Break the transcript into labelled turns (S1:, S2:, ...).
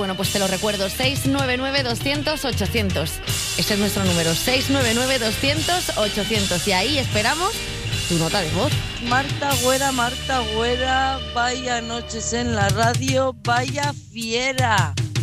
S1: Bueno, pues te lo recuerdo, 699-200-800. Ese es nuestro número, 699-200-800. Y ahí esperamos tu nota de voz.
S2: Marta Güera, vaya noches en la radio, vaya fiera.